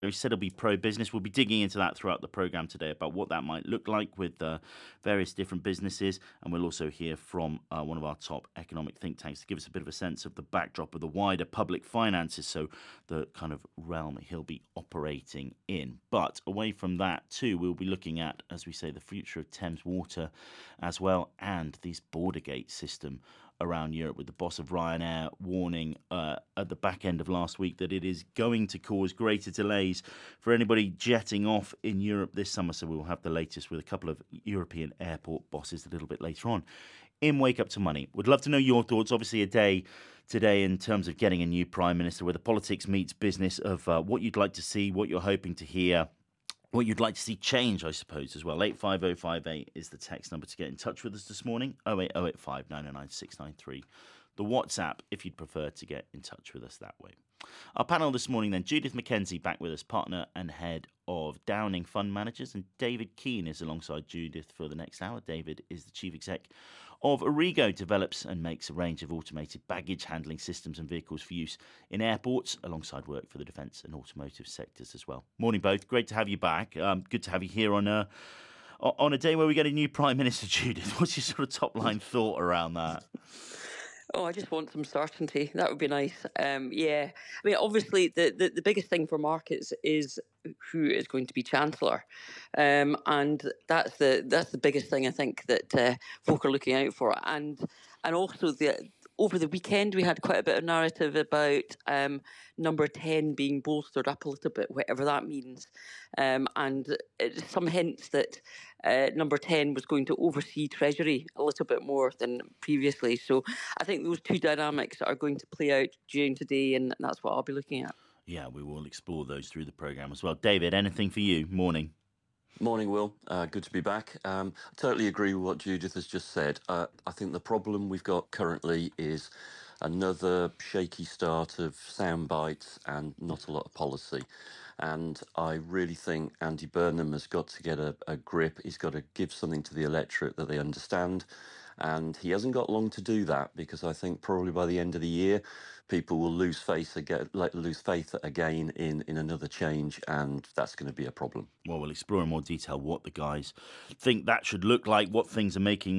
He said he'll be pro-business. We'll be digging into that throughout the programme today about what that might look like with various different businesses. And we'll also hear from one of our top economic think tanks to give us a bit of a sense of the backdrop of the wider public finances, so the kind of realm he'll be operating in. But away from that too, we'll be looking at, as we say, the future of Thames Water as well, and these border gate system around Europe, with the boss of Ryanair warning at the back end of last week that it is going to cause greater delays for anybody jetting off in Europe this summer. So we will have the latest with a couple of European airport bosses a little bit later on in Wake Up to Money. Would love to know your thoughts. Obviously, a day today in terms of getting a new Prime Minister where the politics meets business of what you'd like to see, what you're hoping to hear, what you'd like to see change, I suppose, as well. 85058 is the text number to get in touch with us this morning. 08085 909 693. The WhatsApp, if you'd prefer to get in touch with us that way. Our panel this morning then, Judith McKenzie back with us, partner and head of Downing Fund Managers, and David Keane is alongside Judith for the next hour. David is the chief exec of Origo, develops and makes a range of automated baggage handling systems and vehicles for use in airports, alongside work for the defence and automotive sectors as well. Morning both, great to have you back. Good to have you here on a day where we get a new Prime Minister. Judith, what's your sort of top line thought around that? Oh, I just want some certainty. That would be nice. Yeah, I mean, obviously, the biggest thing for markets is who is going to be chancellor, and that's the biggest thing I think that folk are looking out for, and also the. Over the weekend, we had quite a bit of narrative about number 10 being bolstered up a little bit, whatever that means. And some hints that number 10 was going to oversee Treasury a little bit more than previously. So I think those two dynamics are going to play out during today, and that's what I'll be looking at. Yeah, we will explore those through the programme as well. David, anything for you? Morning. Morning, Will. Good to be back. I totally agree with what Judith has just said. I think the problem we've got currently is another shaky start of sound bites and not a lot of policy. And I really think Andy Burnham has got to get a grip. He's got to give something to the electorate that they understand. And he hasn't got long to do that, because I think probably by the end of the year, people will lose faith again in another change, and that's going to be a problem. Well, we'll explore in more detail what the guys think that should look like, what things are making